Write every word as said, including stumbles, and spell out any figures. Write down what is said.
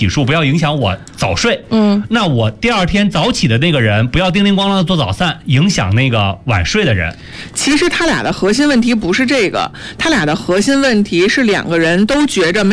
洗漱，不要影响我早睡。 嗯， 那我第二天早起的那个人，不要叮叮咣啷的做早饭，影响那个晚睡的人。 其实他俩的核心问题不是这个，他俩的核心问题是两个人都觉着没